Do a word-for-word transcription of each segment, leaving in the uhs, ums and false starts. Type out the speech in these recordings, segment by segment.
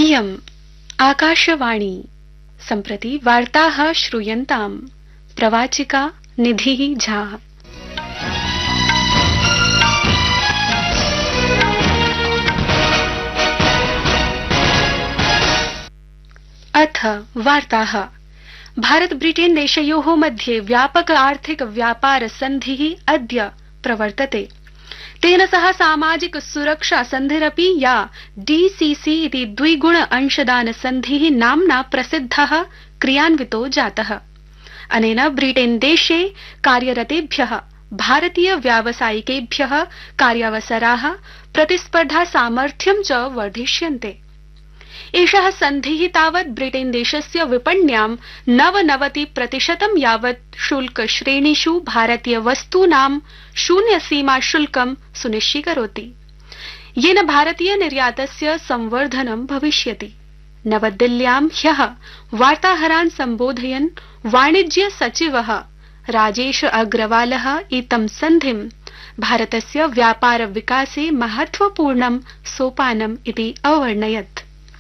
इयम् आकाशवाणी सम्प्रति वार्ताः श्रूयन्ताम्। प्रवाचिका निधिः झा। अथ वार्ताः। भारत ब्रिटेन देशयोः मध्ये व्यापक आर्थिक व्यापार सन्धिः अद्य प्रवर्तते। तेन सह सामाजिक सुरक्षा सन्धिरपि या डीसीसी इति द्विगुण अंशदान सन्धिः नाम्ना प्रसिद्धः क्रियान्वितो जातः। अनेन ब्रिटेन देशे कार्यरतेभ्यः भारतीय व्यावसायिकेभ्यः कार्यावसराः, प्रतिस्पर्धा सामर्थ्यं च वर्धिष्यन्ते। एषः सन्धिः तावत् ब्रिटेन देशस्य विपण्यां नवनवति प्रतिशतं यावत् शुल्क श्रेणीषु भारतीय वस्तूनां शून्य सीमा शुल्कं सुनिश्चीकरोति, येन भारतीय निर्यातस्य संवर्धनं भविष्यति। नवदिल्ल्यां ह्यः वार्ताहरान् सम्बोधयन् वाणिज्य सचिवः राजेश अग्रवालः इदं सन्धिं भारतस्य व्यापार विकासे महत्वपूर्णं सोपानम् इति अवर्णयत्।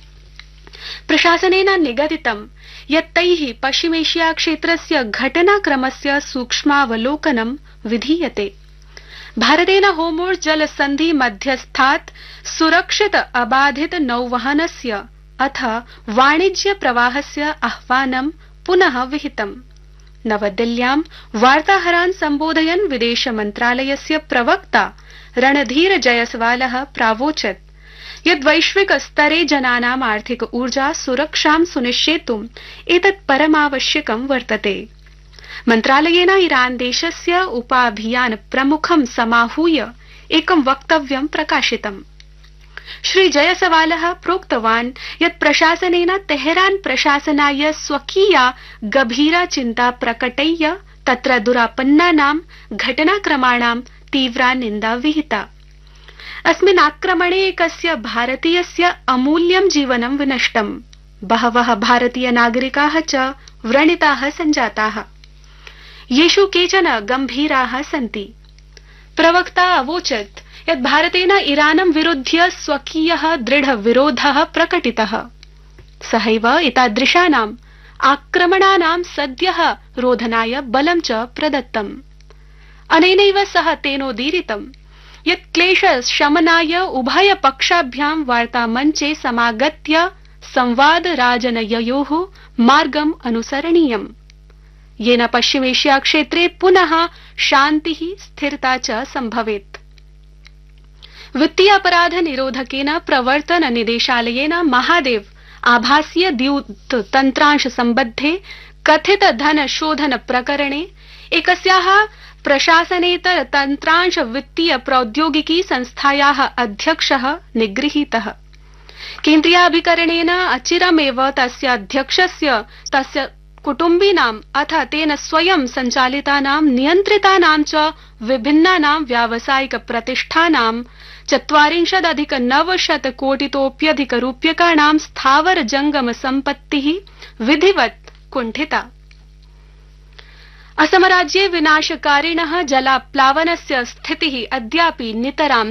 प्रशासनेन निगदितं यत् तैः पश्चिमेशिया क्षेत्रस्य घटनाक्रमस्य सूक्ष्मावलोकनं विधीयते। भारतेन होर्मुज़ जलसन्धि मध्यस्थात् सुरक्षित अबाधित नौवहनस्य अथ वाणिज्य प्रवाहस्य आह्वानं पुनः विहितम्। नवदिल्ल्यां वार्ताहरान् सम्बोधयन् विदेश मन्त्रालयस्य प्रवक्ता रणधीर जयसवालः प्रावोचत् यद् वैश्विक स्तरे जनानाम् आर्थिक ऊर्जा सुरक्षां सुनिश्चेतुम् एतत् परमावश्यकं वर्तते। मन्त्रालयेन ईरान देशस्य उपाभियान प्रमुखं समाहूय एकं वक्तव्यं प्रकाशितम्। श्री जयसवालः प्रोक्तवान् यत् प्रशासनेन तेहरान प्रशासनाय स्वकीया गभीरा चिन्ता प्रकटय्य तत्र दुरापन्नानां घटनाक्रमाणां तीव्रा निन्दा विहिता। अस्मिन् आक्रमणे एकस्य भारतीयस्य अमूल्यं जीवनं विनष्टम्। बहवः भारतीय नागरिकाः च व्रणिताः सञ्जाताः, येषु केचन गम्भीराः सन्ति। प्रवक्ता अवोचत् यत् भारतेन ईरानं विरुध्य स्वकीयः दृढ विरोधः प्रकटितः। सहैव एतादृशानाम् आक्रमणानां सद्यः रोधनाय बलं च प्रदत्तम्। अनेनैव सह तेनोदीरितम् यत् क्लेश शमनाय उभय पक्षाभ्यां वार्तामञ्चे समागत्य संवाद राजनययोः मार्गम् अनुसरणीयम्, येन पश्चिमेशिया क्षेत्रे पुनः शान्तिः स्थिरता च सम्भवेत्। वित्तीय अपराध निरोधकेन प्रवर्तन निदेशालयेन महादेव आभासीय द्यूत तन्त्रांश सम्बद्धे कथित धन शोधन प्रकरणे एकस्याः प्रशासनेतर तन्त्रांश वित्तीय प्रौद्योगिकी संस्थायाः अध्यक्षः निगृहीतः। केन्द्रीयाभिकरणेन अचिरमेव तस्य अध्यक्षस्य, तस्य कुटुम्बिनाम् अथ तेन स्वयं सञ्चालितानां नियन्त्रितानां च विभिन्नानां व्यावसायिक प्रतिष्ठानां चत्वारिंशदधिक नवशत कोटितोप्यधिक रूप्यकाणां स्थावर जंगम सम्पत्तिः विधिवत् कुण्ठिता। असमराज्ये विनाशकारिणः जलाप्लावनस्य स्थितिः अद्यापि नितरां